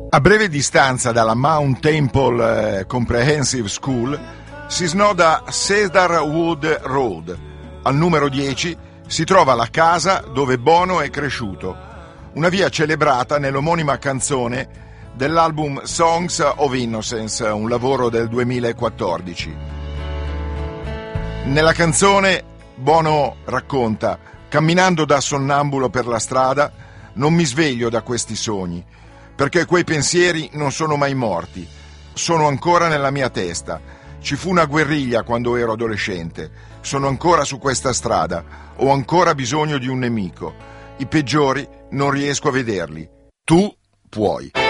A breve distanza dalla Mount Temple Comprehensive School si snoda Cedarwood Road. Al numero 10 si trova la casa dove Bono è cresciuto, una via celebrata nell'omonima canzone dell'album Songs of Innocence, un lavoro del 2014. Nella canzone Bono racconta: camminando da sonnambulo per la strada non mi sveglio da questi sogni, perché quei pensieri non sono mai morti, sono ancora nella mia testa. Ci fu una guerriglia quando ero adolescente, sono ancora su questa strada, ho ancora bisogno di un nemico. I peggiori non riesco a vederli. Tu puoi.